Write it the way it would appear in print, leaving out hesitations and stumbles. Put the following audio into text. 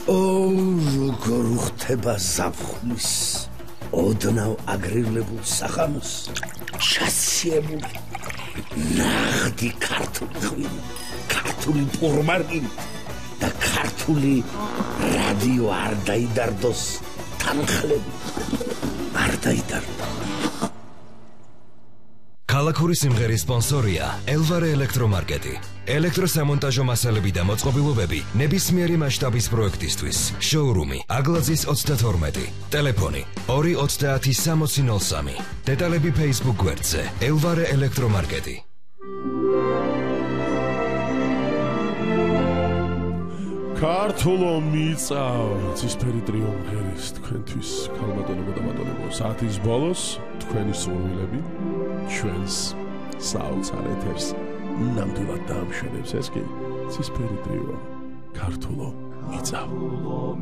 როგორ უხდება ზაფხulis ოდნავ აგრევლებულ სახანოს ჩასიებული ნახდი ქართული ღვინო, ქართული პურმარგი და ქართული რადიო არ დაიდარდოს თანხლები არ დაიდარდო. ქალაქური სიმღერის სპონსორია ელვარე ელექტრომარკეტი. ელექტროსამონტაჟო მასალები და მოწყობილობები ნებისმიერი მასშტაბის პროექტისთვის. შოურუმი აგლაძის 32. ტელეფონი 2906003. დეტალები Facebook გვერდზე ელვარე ელექტრომარკეტი. ქართულო მიწავ ცისფერი ტრიუმფერის თქვენთვის ქალბატონებო და ბატონებო საათის ბოლოს თქვენი სურვილები ჩვენს საოცარ ეთერს ნამდვილად დაამშვენებს ეს კი ცისფერი ტრიო ქართულო მიწავ